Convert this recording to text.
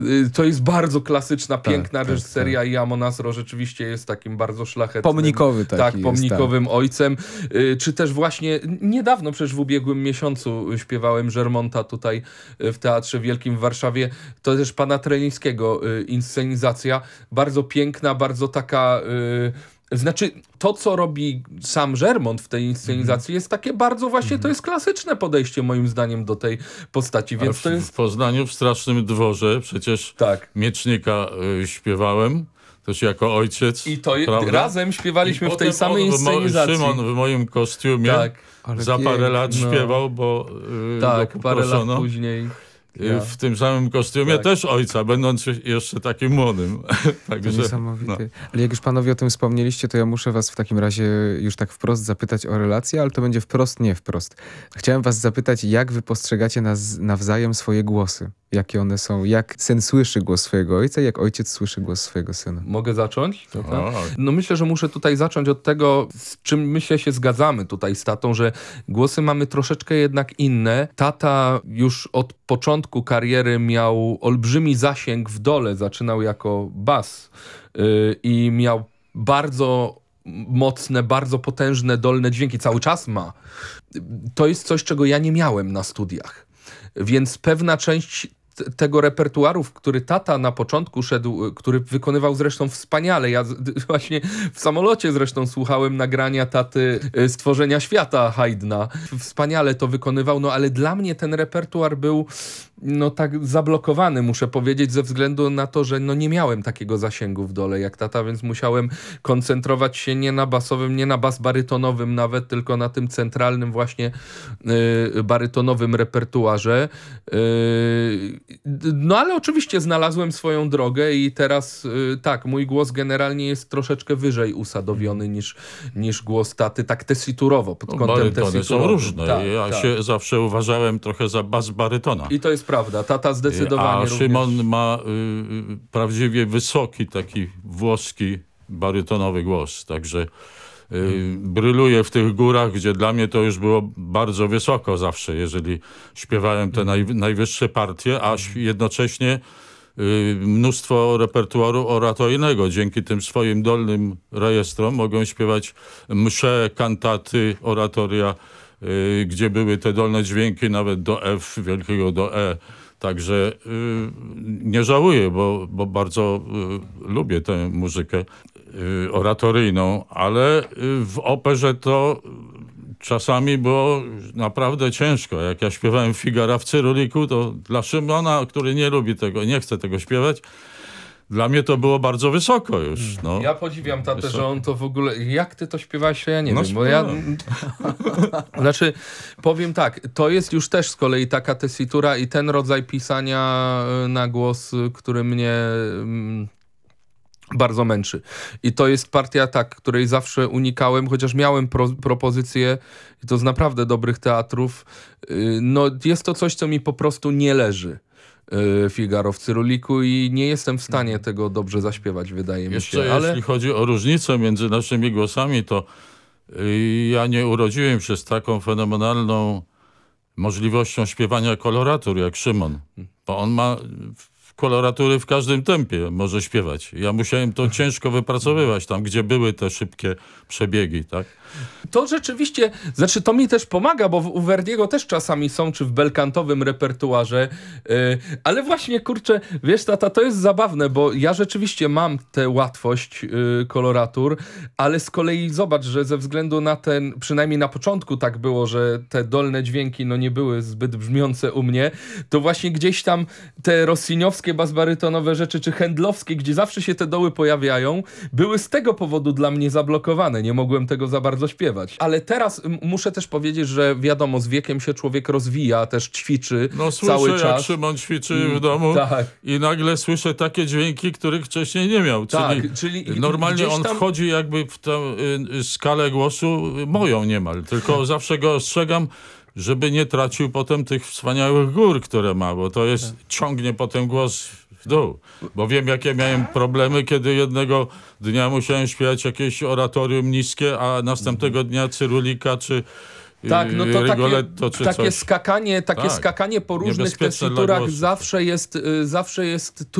To jest bardzo klasyczna, piękna tak, reżyseria i Amonasro rzeczywiście jest takim bardzo szlachetnym... Pomnikowy taki Tak, jest, pomnikowym ojcem. Czy też właśnie niedawno, przecież w ubiegłym miesiącu śpiewałem Żermonta tutaj w Teatrze Wielkim w Warszawie. To też pana Trelińskiego inscenizacja. Bardzo piękna, bardzo taka... Znaczy, to co robi sam Żermont w tej inscenizacji jest takie bardzo właśnie, to jest klasyczne podejście moim zdaniem do tej postaci, więc to jest... W Poznaniu w Strasznym Dworze przecież Tak. Miecznika śpiewałem, też jako ojciec. I to prawda? razem śpiewaliśmy I w tej potem samej inscenizacji. Szymon w moim kostiumie Tak. Ale za parę lat no. śpiewał, bo Tak, go parę lat poproszono. później. W tym samym kostiumie Tak. też ojca, będąc jeszcze takim młodym. To Także, niesamowite. Ale jak już panowie o tym wspomnieliście, to ja muszę was w takim razie już tak wprost zapytać o relacje, ale to będzie wprost, nie wprost. Chciałem was zapytać, jak wy postrzegacie nawzajem swoje głosy? Jakie one są? Jak syn słyszy głos swojego ojca, jak ojciec słyszy głos swojego syna? Mogę zacząć? O. No myślę, że muszę tutaj zacząć od tego, z czym myślę się zgadzamy tutaj z tatą, że głosy mamy troszeczkę jednak inne. Tata już od początku kariery miał olbrzymi zasięg w dole, zaczynał jako bas i miał bardzo mocne, bardzo potężne dolne dźwięki. Cały czas ma. To jest coś, czego ja nie miałem na studiach. Więc pewna część tego repertuaru, w który tata na początku szedł, który wykonywał zresztą wspaniale. Ja właśnie w samolocie zresztą słuchałem nagrania taty Stworzenia Świata Haydna. Wspaniale to wykonywał, no ale dla mnie ten repertuar był no tak zablokowany, muszę powiedzieć, ze względu na to, że no nie miałem takiego zasięgu w dole jak tata, więc musiałem koncentrować się nie na basowym, nie na bas barytonowym nawet, tylko na tym centralnym właśnie barytonowym repertuarze. No ale oczywiście znalazłem swoją drogę i teraz tak, mój głos generalnie jest troszeczkę wyżej usadowiony niż głos taty, tak tesiturowo, pod kątem barytony tesiturowym. są różne. Tak, Ja tak. się zawsze uważałem trochę za bas barytona. I to jest prawda, tata zdecydowanie A również. Szymon ma prawdziwie wysoki, taki włoski, barytonowy głos. Także bryluje w tych górach, gdzie dla mnie to już było bardzo wysoko zawsze, jeżeli śpiewałem te najwyższe partie, a jednocześnie mnóstwo repertuaru oratoryjnego. Dzięki tym swoim dolnym rejestrom mogłem śpiewać msze, kantaty, oratoria, gdzie były te dolne dźwięki nawet do F, wielkiego do E. Także nie żałuję, bo bardzo lubię tę muzykę oratoryjną, ale w operze to czasami było naprawdę ciężko. Jak ja śpiewałem Figara w Cyruliku, to dla Szymona, który nie lubi tego, nie chce tego śpiewać, dla mnie to było bardzo wysoko już. No. Ja podziwiam tatę, Wysoko. że on to w ogóle... Jak ty to śpiewałeś, ja nie No, wiem, bo ja... śpiewałem. Znaczy, powiem tak, to jest już też z kolei taka tesitura i ten rodzaj pisania na głos, który mnie bardzo męczy. I to jest partia, tak, której zawsze unikałem, chociaż miałem propozycje, i to z naprawdę dobrych teatrów. No, jest to coś, co mi po prostu nie leży. Figaro w Cyruliku i nie jestem w stanie tego dobrze zaśpiewać, wydaje mi się. Jeszcze jeśli chodzi o różnicę między naszymi głosami, to ja nie urodziłem się z taką fenomenalną możliwością śpiewania koloratur jak Szymon, bo on ma koloratury w każdym tempie, może śpiewać. Ja musiałem to ciężko wypracowywać tam, gdzie były te szybkie przebiegi, tak? To rzeczywiście, znaczy to mi też pomaga, bo u Verdiego też czasami są, czy w belkantowym repertuarze, ale właśnie, kurczę, wiesz tata, to jest zabawne, bo ja rzeczywiście mam tę łatwość koloratur, ale z kolei zobacz, że ze względu na ten, przynajmniej na początku tak było, że te dolne dźwięki no nie były zbyt brzmiące u mnie, to właśnie gdzieś tam te rossiniowskie basbarytonowe rzeczy, czy händlowskie, gdzie zawsze się te doły pojawiają, były z tego powodu dla mnie zablokowane, nie mogłem tego za bardzo śpiewać. Ale teraz muszę też powiedzieć, że wiadomo, z wiekiem się człowiek rozwija, też ćwiczy No słyszę, cały jak czas. Szymon ćwiczy w domu Tak. i nagle słyszę takie dźwięki, których wcześniej nie miał. Tak, czyli normalnie gdzieś on tam- wchodzi jakby w tę skalę głosu moją niemal. Tylko zawsze go ostrzegam, żeby nie tracił potem tych wspaniałych gór, które ma, bo to jest, ciągnie potem głos w dół. Bo wiem, jakie miałem problemy, kiedy jednego dnia musiałem śpiewać jakieś oratorium niskie, a następnego dnia Cyrulika, czy Tak, no to Rigoletto czy takie coś. skakanie po różnych niebezpieczne dla tesiturach głosu. zawsze jest